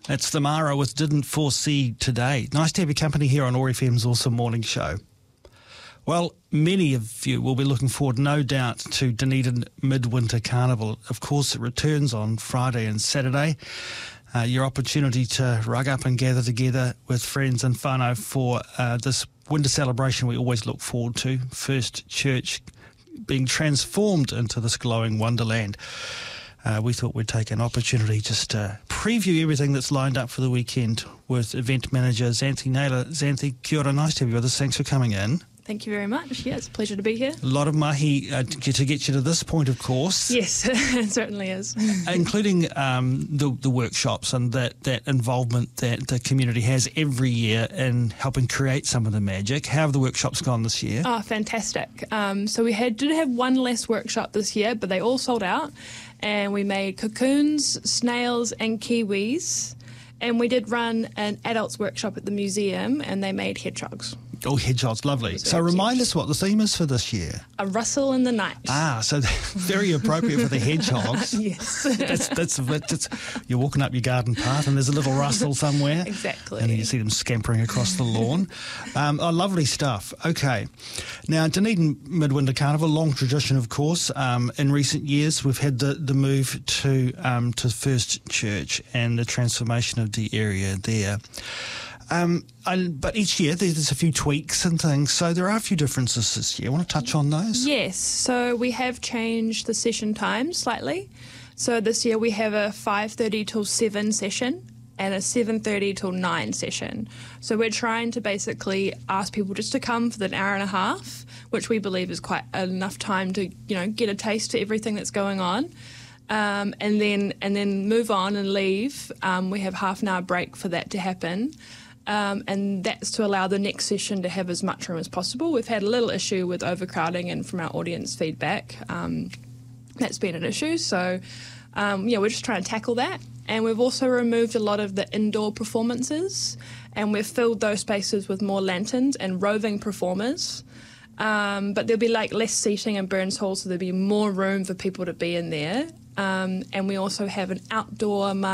That's the Mara with Didn't Foresee Today. Nice to have your company here on OAR-FM's Awesome Morning Show. Well, many of you will be looking forward, no doubt, to Dunedin Midwinter Carnival. Of course, it returns on Friday and Saturday. Your opportunity to rug up and gather together with friends and whānau for this winter celebration we always look forward to. First Church being transformed into this glowing wonderland. We thought we'd take an opportunity just to preview everything that's lined up for the weekend with event manager Xanthi Naylor. Xanthi, kia ora, nice to have you with us. Thanks for coming in. Thank you very much. Yeah, it's a pleasure to be here. A lot of mahi to get you to this point, of course. Yes, it certainly is. Including the workshops and that involvement that the community has every year in helping create some of the magic. How have the workshops gone this year? Oh, fantastic. So we did have one less workshop this year, but they all sold out. And we made cocoons, snails and kiwis. And we did run an adults workshop at the museum, and they made hedgehogs. Oh, hedgehogs, lovely. So remind us what the theme is for this year. A rustle in the night. Ah, so very appropriate for the hedgehogs. Yes. That's you're walking up your garden path and there's a little rustle somewhere. Exactly. And then you see them scampering across the lawn. Lovely stuff. Okay. Now, Dunedin Midwinter Carnival, long tradition, of course. In recent years, we've had the move to First Church and the transformation of the area there. But each year there's a few tweaks and things, so there are a few differences this year. Want to touch on those? Yes, so we have changed the session time slightly. So this year we have a 5:30 till 7 session and a 7:30 till 9 session. So we're trying to basically ask people just to come for an hour and a half, which we believe is quite enough time to, get a taste to everything that's going on. And then move on and leave. We have half an hour break for that to happen. And that's to allow the next session to have as much room as possible. We've had a little issue with overcrowding, and from our audience feedback, that's been an issue. So, we're just trying to tackle that. And we've also removed a lot of the indoor performances, and we've filled those spaces with more lanterns and roving performers. But there'll be less seating in Burns Hall, so there'll be more room for people to be in there. And we also have an outdoor